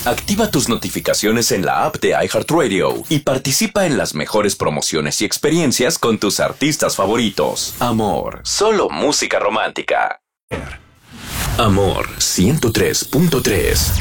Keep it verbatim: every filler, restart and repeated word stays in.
Activa tus notificaciones en la app de iHeartRadio y participa en las mejores promociones y experiencias con tus artistas favoritos. Amor, solo música romántica. Amor ciento tres punto tres.